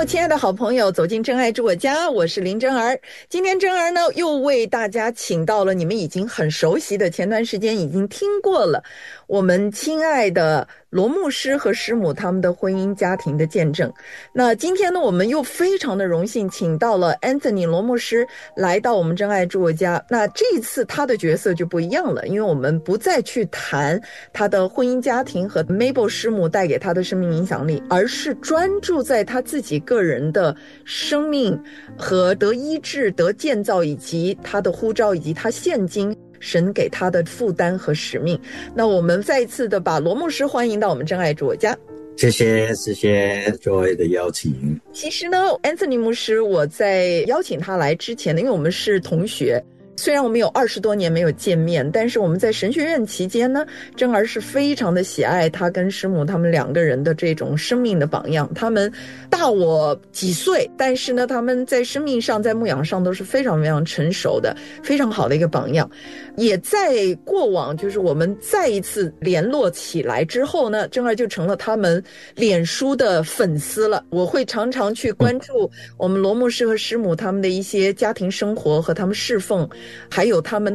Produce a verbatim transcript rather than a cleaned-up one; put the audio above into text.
亲爱的好朋友，走进真爱住我家，我是林真儿。今天真儿呢又为大家请到了你们已经很熟悉的，前段时间已经听过了，我们亲爱的罗牧师和师母他们的婚姻家庭的见证。那今天呢，我们又非常的荣幸请到了 Anthony 罗牧师来到我们真爱住我家。那这一次他的角色就不一样了，因为我们不再去谈他的婚姻家庭和 Mabel 师母带给他的生命影响力，而是专注在他自己个人的生命和得医治、得建造，以及他的呼召，以及他现今神给他的负担和使命。那我们再一次的把罗牧师欢迎到我们真爱住我家。 谢谢谢谢 Joy 的邀请。 其实呢 Anthony 牧师，我在邀请他来之前呢，因为我们是同学，虽然我们有二十多年没有见面，但是我们在神学院期间呢，真儿是非常的喜爱他跟师母他们两个人的这种生命的榜样。他们大我几岁，但是呢，他们在生命上、在牧养上都是非常非常成熟的，非常好的一个榜样。也在过往，就是我们再一次联络起来之后呢，真儿就成了他们脸书的粉丝了。我会常常去关注我们罗牧师和师母他们的一些家庭生活和他们侍奉，还有他们